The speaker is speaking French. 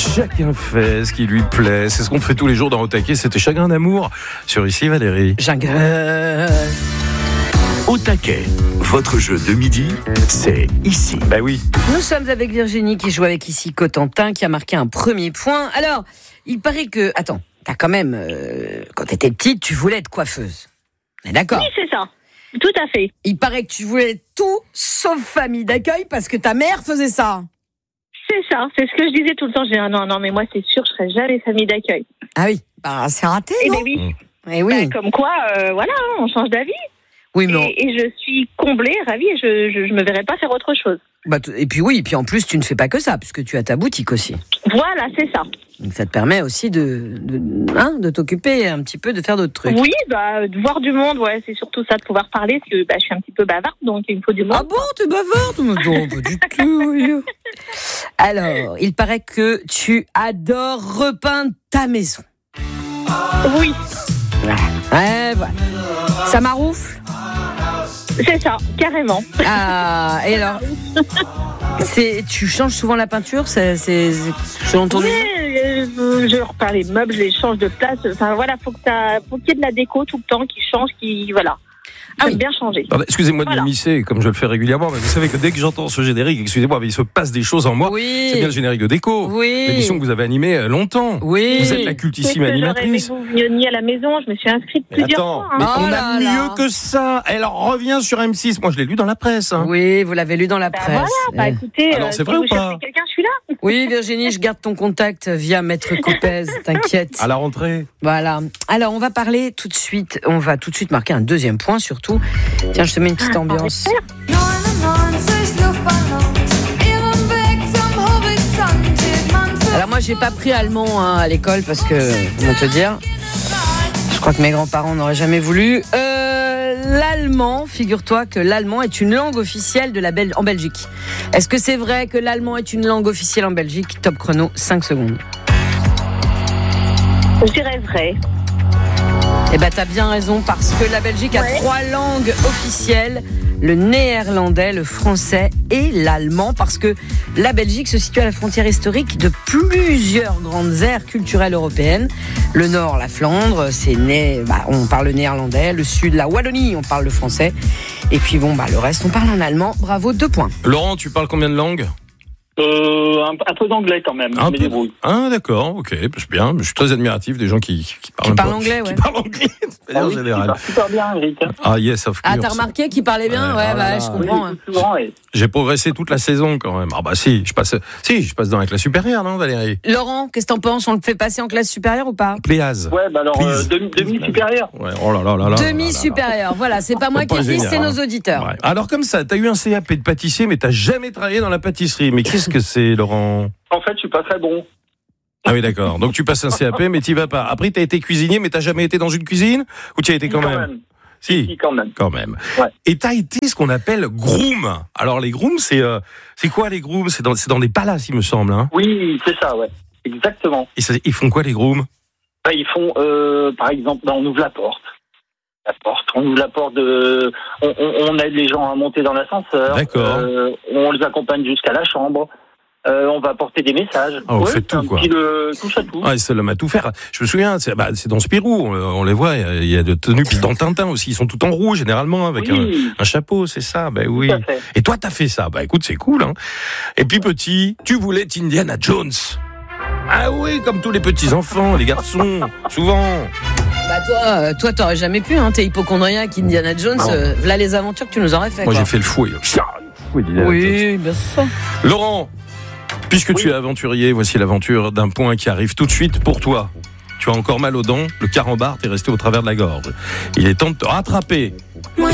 Chacun fait ce qui lui plaît. C'est ce qu'on fait tous les jours dans Au Taquet. C'était Chagrin d'amour sur Ici Valérie. Chagrin. Au Taquet, votre jeu de midi, c'est ici. Bah oui. Nous sommes avec Virginie qui joue avec ici Cotentin qui a marqué un premier point. Alors, il paraît que... Attends, t'as quand même... quand t'étais petite, tu voulais être coiffeuse. On est d'accord ? Oui, c'est ça. Tout à fait. Il paraît que tu voulais être tout sauf famille d'accueil parce que ta mère faisait ça. C'est ça. C'est ce que je disais tout le temps. Je dis non, mais moi, c'est sûr, je serai jamais famille d'accueil. Ah oui, bah c'est raté, non ? Eh bien oui. Eh oui. Comme quoi, voilà, on change d'avis. Oui, mais et je suis comblée, ravie, et je me verrai pas faire autre chose. et puis en plus tu ne fais pas que ça puisque tu as ta boutique aussi. Voilà, c'est ça. Donc ça te permet aussi de t'occuper un petit peu, de faire d'autres trucs. Oui, de voir du monde, ouais, c'est surtout ça, de pouvoir parler, parce que je suis un petit peu bavarde, donc il me faut du monde. Ah bon, tu es bavarde ? Non, pas du tout. Alors, il paraît que tu adores repeindre ta maison. Oui. Ouais, voilà. Ça maroufle ? C'est ça, carrément. Ah, et alors tu changes souvent la peinture, c'est selon ton Oui, je repars les meubles, je les change de place. Enfin voilà, faut qu'il y ait de la déco tout le temps qui change, voilà. J'aime bien changer. Alors, excusez-moi de m'immiscer, comme je le fais régulièrement, mais vous savez que dès que j'entends ce générique, excusez-moi, mais il se passe des choses en moi. Oui. C'est bien le générique de Déco. Oui. L'émission que vous avez animée longtemps. Oui. Vous êtes la cultissime animatrice. J'aurais aimé que vous veniez à la maison, je me suis inscrite plusieurs fois. Mais Oh on là a là. mieux que ça. Elle revient sur M6. Moi, je l'ai lu dans la presse. Hein. Oui, vous l'avez lu dans la presse. Voilà, écoutez, Alors, c'est si vrai vous ou pas cherchez quelqu'un, je suis là. Oui, Virginie, je garde ton contact via Maître Copez, t'inquiète. À la rentrée. Voilà. Alors, on va parler tout de suite. On va tout de suite marquer un deuxième point, surtout. Tiens, je te mets une petite ambiance. Alors moi, j'ai pas pris allemand à l'école parce que, comment te dire, je crois que mes grands-parents n'auraient jamais voulu. L'allemand, figure-toi que l'allemand est une langue officielle en Belgique. Est-ce que c'est vrai que l'allemand est une langue officielle en Belgique ? Top chrono, 5 secondes. Je dirais vrai. Eh ben, t'as bien raison, parce que la Belgique a 3 langues officielles, le néerlandais, le français et l'allemand, parce que la Belgique se situe à la frontière historique de plusieurs grandes aires culturelles européennes. Le nord, la Flandre, on parle le néerlandais. Le sud, la Wallonie, on parle le français. Et puis le reste, on parle en allemand. Bravo, 2 points. Laurent, tu parles combien de langues ? Un peu d'anglais quand même. Un peu. Ah d'accord, ok, c'est bien. Je suis très admiratif des gens qui parlent anglais, qui parlent anglais, de manière générale. Super bien, Eric. Ah yes, of course. Ah, t'as remarqué qu'il parlait bien ? Je comprends. Oui, souvent, J'ai progressé toute la saison quand même. Ah bah si, je passe dans la classe supérieure, non Valérie ? Laurent, qu'est-ce que t'en penses ? On le fait passer en classe supérieure ou pas ? Pléaz. Ouais, alors demi-supérieur. Ouais, oh là là. Demi-supérieur, voilà, c'est pas moi qui le dis, c'est nos auditeurs. Ouais. Alors comme ça, t'as eu un CAP de pâtissier, mais t'as jamais travaillé dans la pâtisserie. Mais qu'est-ce que c'est, Laurent ? En fait, je suis pas très bon. Ah oui, d'accord. Donc tu passes un CAP, mais t'y vas pas. Après, t'as été cuisinier, mais t'as jamais été dans une cuisine ? Ou tu y as été quand même ? Si, quand même. Quand même. Ouais. Et t'as été ce qu'on appelle groom. Alors les grooms, c'est quoi les grooms ? C'est dans des palaces, il me semble. Hein. Oui, c'est ça, ouais. Exactement. Et ils font quoi les grooms ? Ils font, par exemple, on ouvre la porte. On ouvre la porte on aide les gens à monter dans l'ascenseur. D'accord. On les accompagne jusqu'à la chambre. On va porter des messages. On fait tout, quoi. Touche à tout. Ah, c'est l'homme à tout faire. Je me souviens, c'est dans Spirou, on les voit, il y a de tenues, puis dans Tintin aussi, ils sont tout en rouge, généralement, avec un chapeau, c'est ça, oui. Tout à fait. Et toi, t'as fait ça, écoute, c'est cool, hein. Et puis petit, tu voulais être Indiana Jones. Ah oui, comme tous les petits enfants, les garçons, souvent. Toi, t'aurais jamais pu, hein. T'es hypocondriaque, Indiana Jones, voilà les aventures que tu nous aurais fait. Moi, j'ai fait le fouet. Oui, bien sûr. Laurent, puisque tu es aventurier, voici l'aventure d'un point qui arrive tout de suite pour toi. Tu as encore mal aux dents, le carambar t'est resté au travers de la gorge. Il est temps de te rattraper.